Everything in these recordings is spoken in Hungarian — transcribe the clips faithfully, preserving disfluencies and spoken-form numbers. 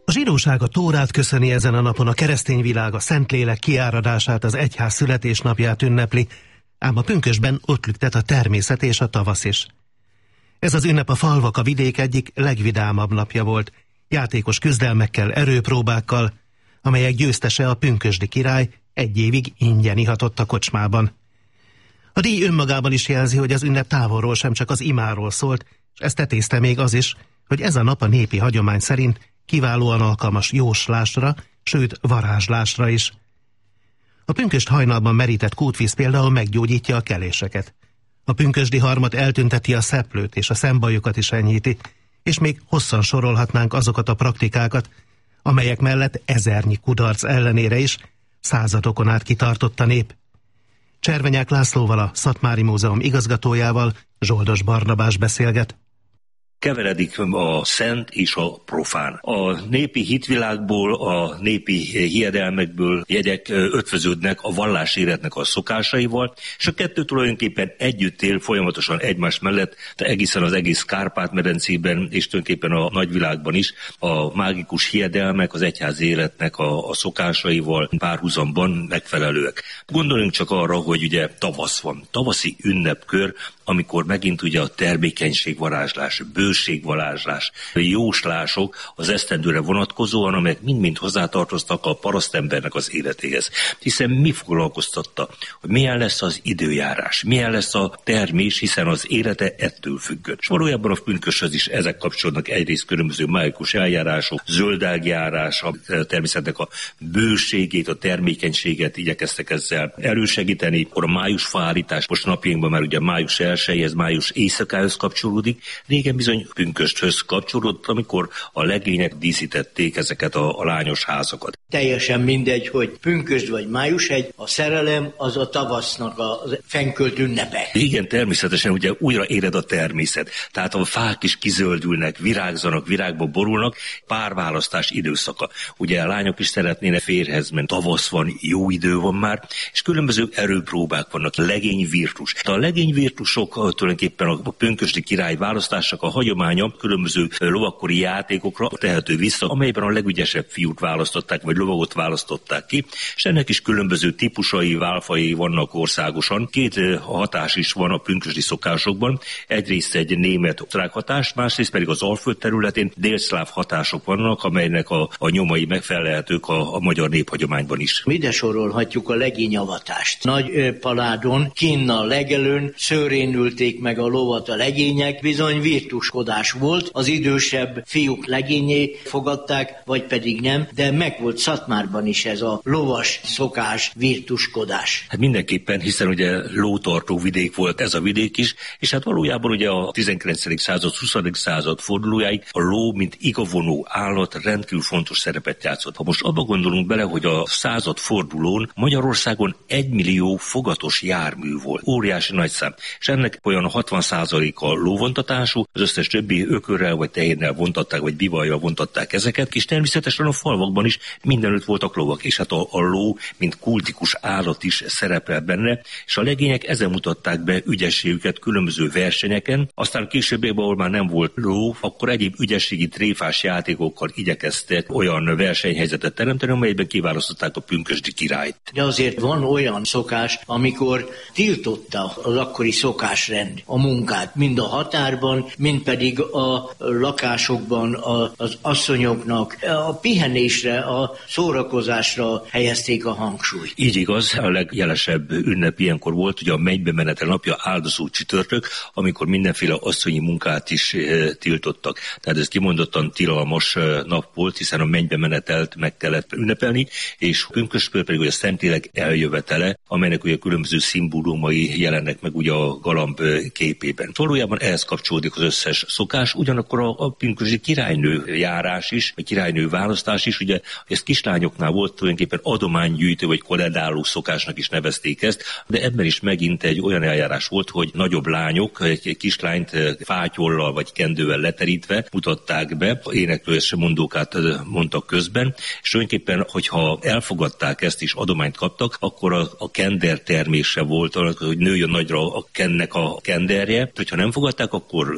A zsidóság a Tórát köszöni ezen a napon, a keresztény világ a Szentlélek kiáradását, az egyház születésnapját ünnepli, ám a pünkösdben ott lüktet a természet és a tavasz is. Ez az ünnep a falvak, a vidék egyik legvidámabb napja volt, játékos küzdelmekkel, erőpróbákkal, amelyek győztese a pünkösdi király egy évig ingyen ihatott a kocsmában. A díj önmagában is jelzi, hogy az ünnep távolról sem csak az imáról szólt, és ezt tetézte még az is, hogy ez a nap a népi hagyomány szerint kiválóan alkalmas jóslásra, sőt varázslásra is. A pünkösd hajnalban merített kútvíz például meggyógyítja a keléseket. A pünkösdi harmat eltünteti a szeplőt és a szembajokat is enyhíti, és még hosszan sorolhatnánk azokat a praktikákat, amelyek mellett ezernyi kudarc ellenére is századokon át kitartott a nép. Cservenyák Lászlóval, a Szatmári Múzeum igazgatójával Zsoldos Barnabás beszélget. Keveredik a szent és a profán. A népi hitvilágból, a népi hiedelmekből jegyek ötvöződnek a valláséletnek a szokásaival, és a kettő tulajdonképpen együtt él folyamatosan egymás mellett, de egészen az egész Kárpát-medencében, és tulajdonképpen a nagyvilágban is a mágikus hiedelmek az egyházi életnek a, a szokásaival párhuzamban megfelelőek. Gondoljunk csak arra, hogy ugye tavasz van, tavaszi ünnepkör, amikor megint ugye a termékenységvarázslás, bőségvarázslás, jóslások az esztendőre vonatkozóan, amelyek mind-mind hozzátartoztak a parasztembernek az életéhez. Hiszen mi foglalkoztatta, hogy milyen lesz az időjárás, milyen lesz a termés, hiszen az élete ettől függött. És valójában a pünköshöz is ezek kapcsolódnak, egyrészt különböző mágikus eljárások, zöldágjárás, a természetnek a bőségét, a termékenységet igyekeztek ezzel elősegíteni. Akkor a májusfaállítás, most napjainkban már ugye május elsője, ez május éjszakához kapcsolódik, régen bizony pünkösthöz kapcsolódott, amikor a legények díszítették ezeket a, a lányos házakat. Teljesen mindegy, hogy pünkösd vagy májushegy, a szerelem az a tavasznak a fenkölt ünnepe. Igen, természetesen ugye újra éred a természet. Tehát a fák is kizöldülnek, virágzanak, virágba borulnak, párválasztás időszaka. Ugye a lányok is szeretnének férjhez menni, tavasz van, jó idő van már, és különböző erőpróbák vannak, legényvirtus. A legényvirtusok tulajdonképpen a pünkösdi király választásnak a hagyománya különböző lovakkori játékokra tehető vissza, amelyben a legügyesebb fiút választották, vagy lovagot választották ki, és ennek is különböző típusai, válfajai vannak országosan. Két hatás is van a pünkösdi szokásokban. Egyrészt egy német-osztrák hatás, másrészt pedig az Alföld területén délszláv hatások vannak, amelynek a, a nyomai megfelelhetők a, a magyar néphagyományban is. Ide sorolhatjuk a legényavatást. Nagy paládon, kinn a legelőn, szőrén ülték meg a lovat a legények, bizony virtuskodás volt, az idősebb fiúk legényé fogadták, vagy pedig nem, de meg volt Szatmárban is ez a lovas szokás, virtuskodás. Hát mindenképpen, hiszen ugye lótartó vidék volt ez a vidék is, és hát valójában ugye a tizenkilencedik század, huszadik század fordulójáig a ló, mint igavonó állat rendkívül fontos szerepet játszott. Ha most abba gondolunk bele, hogy a század fordulón Magyarországon egymillió fogatos jármű volt, óriási nagy szám, és ennek olyan hatvan százaléka lóvontatású, az összes többi ökörrel vagy tehénnel vontatták, vagy bivajjal vontatták ezeket, és természetesen a falvakban is mindenütt voltak lovak, és hát a, a ló, mint kultikus állat is szerepel benne, és a legények ezen mutatták be ügyességüket különböző versenyeken, aztán később, ahol már nem volt ló, akkor egyéb ügyességi tréfás játékokkal igyekeztek olyan versenyhelyzetet teremteni, amelyben kiválasztották a pünkösdi királyt. De azért van olyan szokás, amikor tiltotta az akkori szokásrend a munkát, mind a határban, mind pedig a lakásokban a, az asszonyoknak a pihenésre, a szórakozásra helyezték a hangsúlyt. Így igaz, a legjelesebb ünnep ilyenkor volt, ugye a mennybe menetel napja, áldozó csütörtök, amikor mindenféle asszonyi munkát is e, tiltottak. Tehát ez kimondottan tilalmas e, nap volt, hiszen a mennybe menetelt meg kellett ünnepelni, és pünkösdkor pedig ugye a Szentlélek eljövetele, amelynek ugye különböző szimbólumai jelennek meg ugye a galamb képében. Valójában ehhez kapcsolódik az összes szokás, ugyanakkor a, a pünkösdi királynő járás is, a királynő választás is, ugye ez kislányoknál volt tulajdonképpen adománygyűjtő vagy koledáló szokásnak is nevezték ezt, de ebben is megint egy olyan eljárás volt, hogy nagyobb lányok egy kislányt fátyollal vagy kendővel leterítve mutatták be, éneklős mondókát mondtak közben, és tulajdonképpen, hogyha elfogadták ezt és adományt kaptak, akkor a, a kender termése volt, hogy nőjön nagyra a kennek a kenderje, hogyha nem fogadták, akkor gugolva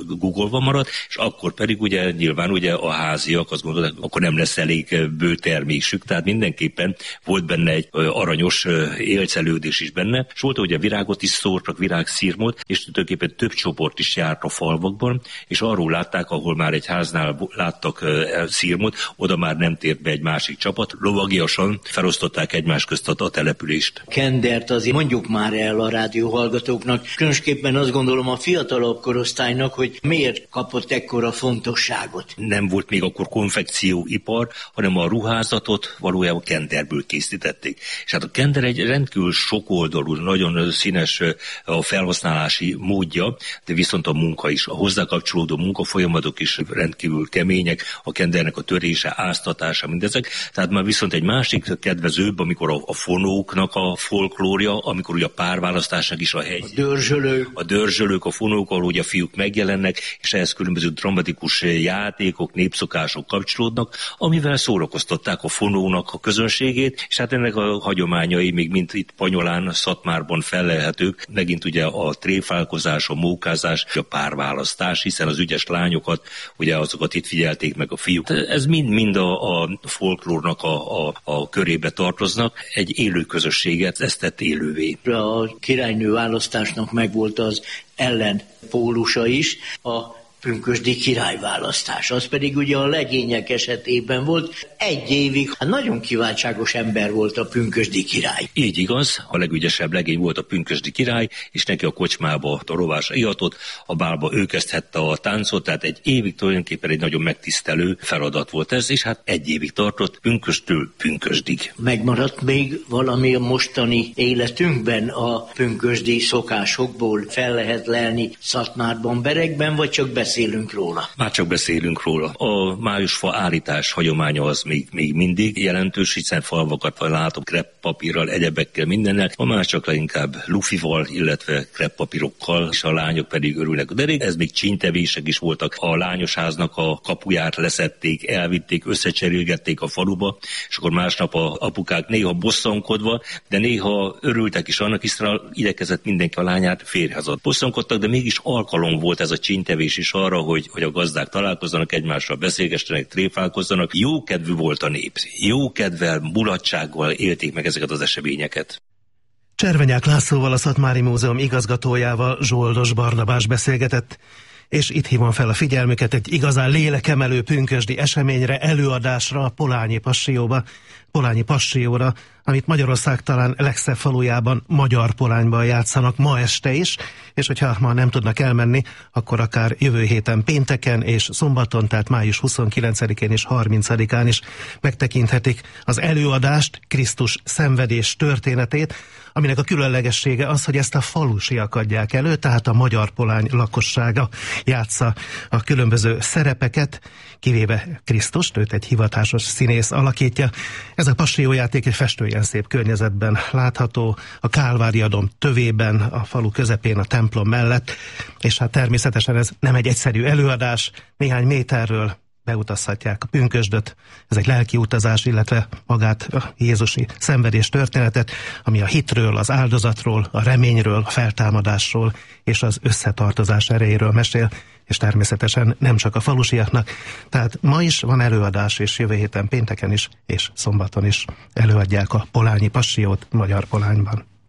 falva maradt, és akkor pedig ugye nyilván ugye a háziak azt gondolták, akkor nem lesz elég bő termésük, tehát mindenképpen volt benne egy aranyos élcelődés is benne, és volt, hogy a virágot is szórtak, virágszirmot, és tulajdonképpen több csoport is járt a falvakban, és arról látták, ahol már egy háznál láttak szirmot, oda már nem tért be egy másik csapat, lovagiasan felosztották egymás közt a települést. Kendert azért mondjuk már el a rádióhallgatóknak, különösképpen azt gondolom a fiatalabb korosztálynak, hogy miért kapott ekkora fontosságot. Nem volt még akkor konfekcióipar, hanem a ruházatot valójában kenderből készítették. És hát a kender egy rendkívül sokoldalú, nagyon színes a felhasználási módja, de viszont a munka is, a hozzá kapcsolódó munkafolyamatok is rendkívül kemények, a kendernek a törése, áztatása, mindezek. Tehát már viszont egy másik kedvezőbb, amikor a, a fonóknak a folklórja, amikor ugye a párválasztásnak is a hegy. A dörzsölők. A dörzsölők, a fonók, ahol ugye a fiúk megjelennek, és ehhez különböző dramatikus játékok, népszokások kapcsolódnak, amivel szórakoztatták a fonónak a közönségét, és hát ennek a hagyományai még mint itt Panyolán, Szatmárban fellelhetők, megint ugye a tréfálkozás, a mókázás, a párválasztás, hiszen az ügyes lányokat, ugye azokat itt figyelték meg a fiúk. Ez mind-mind a, a folklórnak a, a, a körébe tartoznak, egy élő közösséget, ezt tett élővé. A királynő választásnak megvolt az ellenpólusa is, a pünkösdi királyválasztás. Az pedig ugye a legények esetében volt. Egy évig hát nagyon kiváltságos ember volt a pünkösdi király. Így igaz, a legügyesebb legény volt a pünkösdi király, és neki a kocsmába a rovásra ihatott, a bálba ő kezdhette a táncot, tehát egy évig tulajdonképpen egy nagyon megtisztelő feladat volt ez, és hát egy évig tartott pünköstől pünkösdig. Megmaradt még valami a mostani életünkben a pünkösdi szokásokból? Fel lehet lelni Szatmárban, Beregben, vagy csak beszélni? Beszélünk róla. Már csak beszélünk róla. A májusfa állítás hagyománya az még, még mindig jelentős, hiszen falvakat látok kreppapírral, egyebekkel, mindennel. A más csak leginkább lufival, illetve kreppapírokkal, és a lányok pedig örülnek. De ez még csíntevések is voltak. A lányosháznak a kapuját leszették, elvitték, összecserélgették a faluba, és akkor másnap a apukák néha bosszankodva, de néha örültek is annak, hiszen igyekezett mindenki a lányát férjehazat. Bosszankodtak, de mégis alkalom volt ez a csíntevés is arra, hogy, hogy a gazdák találkozzanak egymással, beszélgessenek, tréfálkozzanak. Jó kedvű volt a nép. Jó kedvel, mulatsággal élték meg ezeket az eseményeket. Cservenyák Lászlóval, a Szatmári Múzeum igazgatójával Zsoldos Barnabás beszélgetett, és itt hívom fel a figyelmüket egy igazán lélekemelő pünkösdi eseményre, előadásra a Polányi Passió-ba, Polányi Passió-ra, amit Magyarország talán legszebb falujában, Magyarpolányban játszanak ma este is, és hogyha ma nem tudnak elmenni, akkor akár jövő héten pénteken és szombaton, tehát május huszonkilencedikén és harmincadikán is megtekinthetik az előadást, Krisztus szenvedés történetét, aminek a különlegessége az, hogy ezt a falusiak adják elő, tehát a magyarpolány lakossága játsza a különböző szerepeket, kivéve Krisztust, őt egy hivatásos színész alakítja. Ez a passió-játék egy festőjen szép környezetben látható, a Kálváriadom tövében, a falu közepén, a templom mellett, és hát természetesen ez nem egy egyszerű előadás, néhány méterről beutazhatják a pünkösdöt, ez egy lelki utazás, illetve magát a jézusi szenvedés történetet, ami a hitről, az áldozatról, a reményről, a feltámadásról és az összetartozás erejéről mesél, és természetesen nem csak a falusiaknak. Tehát ma is van előadás, és jövő héten pénteken is, és szombaton is előadják a Polányi Passiót Magyarpolányban.